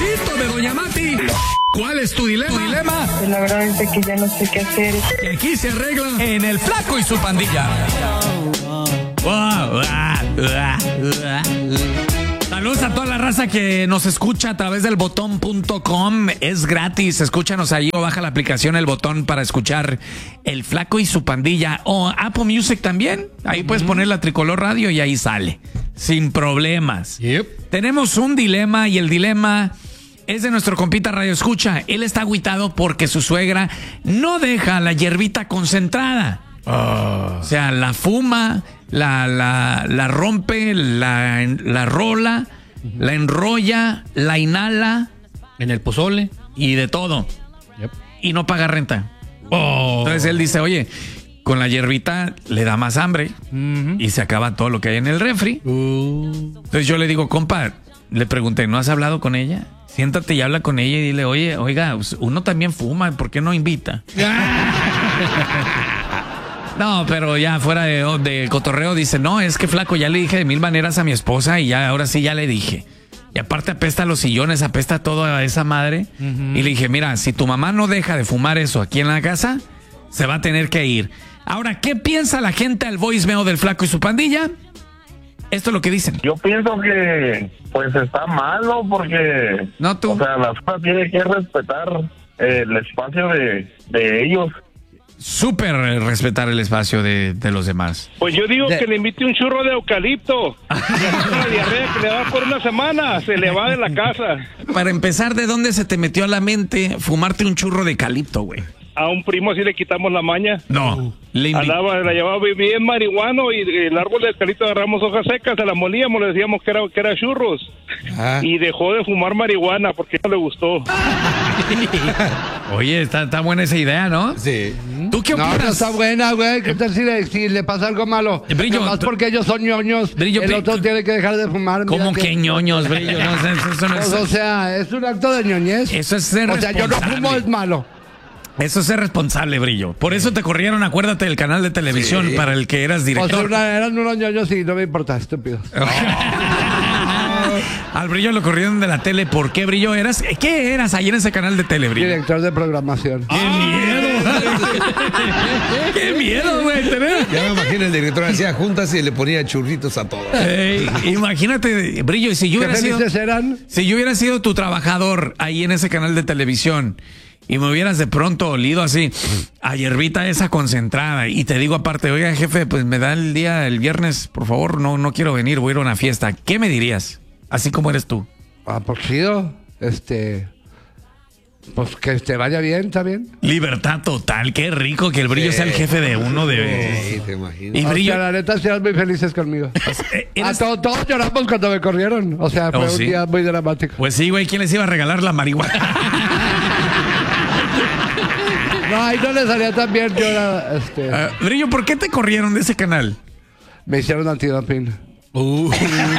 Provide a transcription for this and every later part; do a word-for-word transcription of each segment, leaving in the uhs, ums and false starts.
Diosito de Doña Mati. ¿Cuál es tu dilema? ¿Tu dilema? Pues la verdad es que ya no sé qué hacer. Que aquí se arregla en El Flaco y su Pandilla. Saludos a toda la raza que nos escucha a través del botón punto com. Es gratis, escúchanos ahí o baja la aplicación El Botón para escuchar El Flaco y su Pandilla. O Apple Music también. Ahí uh-huh. puedes poner la Tricolor Radio y ahí sale. Sin problemas. Yep. Tenemos un dilema y el dilema es de nuestro compita Radio Escucha. Él está agüitado porque su suegra no deja la hierbita concentrada. Oh. O sea, la fuma, la, la, la rompe, la, la rola, uh-huh. la enrolla, la inhala. En el pozole. Y de todo. Yep. Y no paga renta. Oh. Entonces él dice, oye, con la hierbita le da más hambre uh-huh. y se acaba todo lo que hay en el refri. Uh. Entonces yo le digo, compa, le pregunté, ¿no has hablado con ella? Siéntate y habla con ella y dile, oye, oiga, uno también fuma, ¿por qué no invita? No, pero ya fuera de, de cotorreo dice, no, es que flaco, ya le dije de mil maneras a mi esposa y ya, ahora sí ya le dije. Y aparte apesta los sillones, apesta todo a esa madre. Uh-huh. Y le dije, mira, si tu mamá no deja de fumar eso aquí en la casa, se va a tener que ir. Ahora, ¿qué piensa la gente al voicemail del Flaco y su Pandilla? Esto es lo que dicen. Yo pienso que pues está malo porque no tú. O sea, la esposa tiene que respetar eh, el espacio de, de ellos. Súper respetar el espacio de, de los demás. Pues yo digo de... que le invite un churro de eucalipto. Una diarrea que le va por una semana, se le va de la casa. Para empezar, ¿de dónde se te metió a la mente fumarte un churro de eucalipto, güey? A un primo así le quitamos la maña. No. Le invi- Andaba, la llevaba bien marihuano y el árbol de eucalipto agarramos hojas secas, se la molíamos, le decíamos que era, que era churros. Ah. Y dejó de fumar marihuana porque no le gustó. Oye, está, está buena esa idea, ¿no? Sí. ¿Tú qué opinas? No, no está buena, güey. ¿Qué tal si le, si le pasa algo malo? Brillo, más porque ellos son ñoños. Brillo, el otro brillo. tiene que dejar de fumar. ¿Cómo que ñoños, Brillo? No, eso, eso no es... O sea, es un acto de ñoñez. Eso es ser O sea, yo no fumo, es malo. Eso es ser responsable, Brillo. Por eso te corrieron, acuérdate, del canal de televisión sí. para el que eras director. O sea, una, eran unos ñoños y no me importa, estúpidos. Al Brillo lo corrieron de la tele. ¿Por qué, Brillo? ¿Eras? ¿Qué eras ahí en ese canal de tele, Brillo? Director de programación. ¡Qué miedo! ¡Qué miedo, güey! Ya me imagino el director hacía juntas y le ponía churritos a todos. Hey, imagínate, Brillo, y si yo ¿Qué hubiera sido... eran? Si yo hubiera sido tu trabajador ahí en ese canal de televisión y me hubieras de pronto olido así a hierbita esa concentrada y te digo aparte, oiga, jefe, pues me da el día, el viernes, por favor, no, no quiero venir, voy a ir a una fiesta. ¿Qué me dirías? Así como eres tú. Ah, pues chido. Este... Pues que te vaya bien, ¿está bien? Libertad total, qué rico que el Brillo sí. sea el jefe de uno de... Sí, te imagino. Y Brillo... O sea, la neta, sean muy felices conmigo. Pues, eh, eres... ah, todos, todos lloramos cuando me corrieron. O sea, fue oh, un ¿sí? día muy dramático. Pues sí, güey, ¿quién les iba a regalar la marihuana? No, ahí no le salía tan bien. Yo era, este... uh, Brillo, ¿por qué te corrieron de ese canal? Me hicieron antidoping. Uh.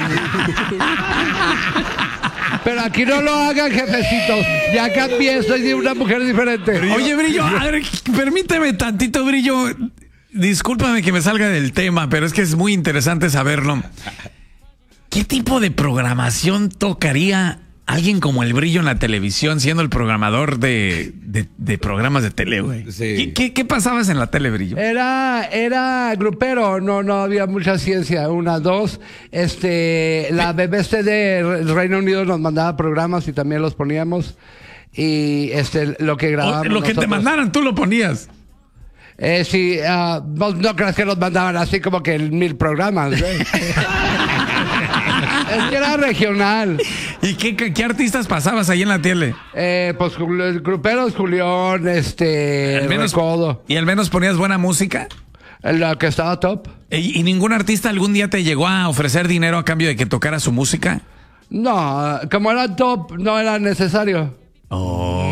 Pero aquí no lo hagan, jefecitos. Ya cambié, soy de una mujer diferente. Brillo. Oye, Brillo, a ver, permíteme tantito, Brillo. Discúlpame que me salga del tema, pero es que es muy interesante saberlo. ¿Qué tipo de programación tocaría alguien como el Brillo en la televisión, siendo el programador de, de, de programas de tele, güey? Sí. ¿Qué, qué, ¿Qué pasabas en la tele, Brillo? Era, era grupero, no, no había mucha ciencia. Una, dos, este, la B B C de Reino Unido nos mandaba programas y también los poníamos. Y este, lo que grabábamos. O, lo que nosotros, te mandaran, tú lo ponías. Eh, sí, uh, no, no creas que nos mandaban así como que mil programas, ¿eh? Es que era regional. ¿Y qué, qué, qué artistas pasabas ahí en la tele? Eh, pues los gruperos, Julián, este, al menos, Recodo. ¿Y al menos ponías buena música? La que estaba top. ¿Y, ¿Y ningún artista algún día te llegó a ofrecer dinero a cambio de que tocara su música? No, como era top, no era necesario. Oh.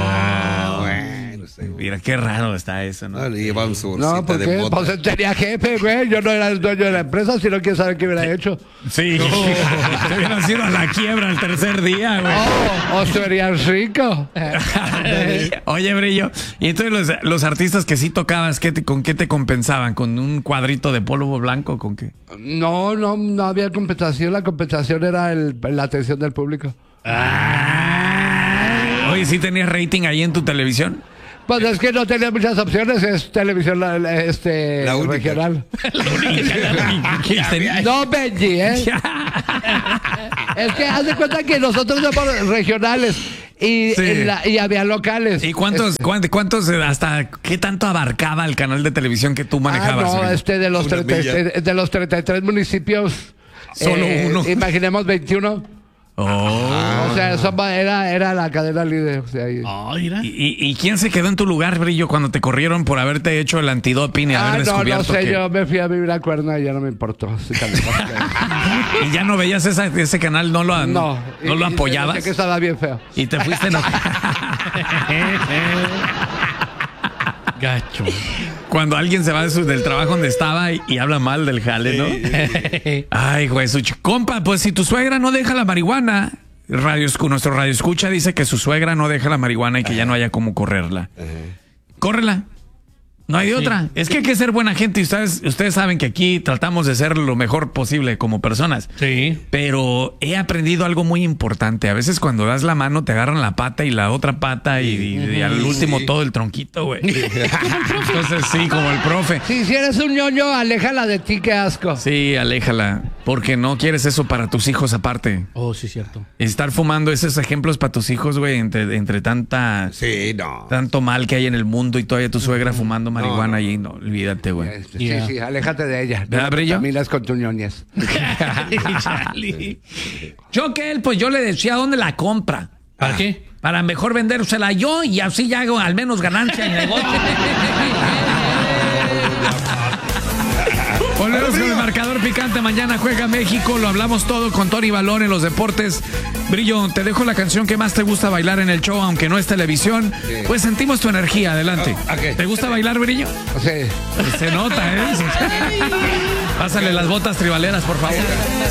Mira, qué raro está eso, ¿no? Le llevaban su No, ¿por qué? Pues tenía jefe, güey. Yo no era el dueño de la empresa, sino quién sabe qué hubiera sí. hecho. Sí. No. Te hubieran sido a la quiebra el tercer día, güey. Oh, o serían rico. Oye, Brillo, y entonces los, los artistas que sí tocabas, ¿qué te, ¿con qué te compensaban? ¿Con un cuadrito de polvo blanco? ¿Con qué? No, no, no había compensación. La compensación era el, la atención del público. Ah. sí tenías rating ahí en tu televisión? Pues es que no tenía muchas opciones, es televisión este, La única. regional. La única, la única. No, Benji, ¿eh? Es que haz de cuenta que nosotros somos regionales y, Sí. en la- y había locales. ¿Y cuántos, Este, cuántos, cuántos, eh, hasta qué tanto abarcaba el canal de televisión que tú Ah, manejabas? no, Brillo? este de los, Una treinta, milla. de, de los treinta y tres municipios. Solo uno. Imaginemos veintiuno. Oh. O sea, somos- era, era la cadena líder. O sea, ahí. Oh, mira. ¿Y, y, y quién se quedó en tu lugar, Brillo, cuando te corrieron por haberte hecho el antidoping y Ah, haber no, no descubierto sé, que... yo me fui a vivir a Cuerna y ya no me importó. Así que Y ya no veías esa- ese canal, no lo, no, no, y- lo y apoyabas. pensé que estaba bien feo. Y te fuiste no- Gacho. cuando alguien se va de su- del trabajo donde estaba y, y habla mal del jale, ¿no? Ay, güey, su ch- compa, pues si tu suegra no deja la marihuana, radio, escu- nuestro radio escucha dice que su suegra no deja la marihuana y que ya no haya cómo correrla. Córrela. No hay de otra. Es que hay que ser buena gente y ustedes, ustedes saben que aquí tratamos de ser lo mejor posible como personas. Sí. Pero he aprendido algo muy importante. A veces cuando das la mano te agarran la pata y la otra pata y, y- y al último todo el tronquito, güey. Entonces sí, como el profe. Sí, si eres un ñoño, aléjala de ti, qué asco. Sí, aléjala. Porque no quieres eso para tus hijos aparte. Oh, sí, cierto. Estar fumando esos ejemplos para tus hijos, güey, entre, entre tanta... Sí, no. Tanto mal que hay en el mundo y todavía tu suegra fumando marihuana y no, olvídate, güey. Este, Yeah. Sí, sí, aléjate de ella. ¿Verdad, No Brillo? contaminas con tu ñoñez. Chale. Yo que él, pues yo le decía dónde la compra. ¿Para qué? Para mejor vendérsela yo y así ya hago al menos ganancia en el negocio. Volvemos con el marcador picante. Mañana juega México. Lo hablamos todo con Tony Balón en los deportes. Brillo, te dejo la canción que más te gusta bailar en el show, aunque no es televisión. Pues sentimos tu energía. Adelante. Oh, ok. ¿Te gusta bailar, Brillo? Sí. Se nota, ¿eh? Pásale las botas tribaleras, por favor.